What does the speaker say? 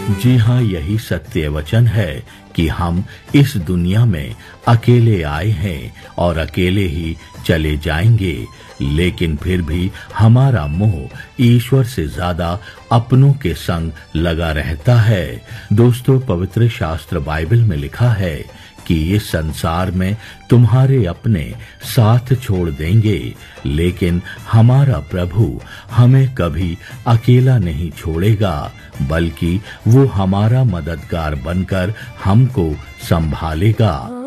जी हाँ, यही सत्य वचन है कि हम इस दुनिया में अकेले आए हैं और अकेले ही चले जाएंगे, लेकिन फिर भी हमारा मोह ईश्वर से ज्यादा अपनों के संग लगा रहता है। दोस्तों, पवित्र शास्त्र बाइबल में लिखा है कि इस संसार में तुम्हारे अपने साथ छोड़ देंगे, लेकिन हमारा प्रभु हमें कभी अकेला नहीं छोड़ेगा, बल्कि वो हमारा मददगार बनकर हमको संभालेगा।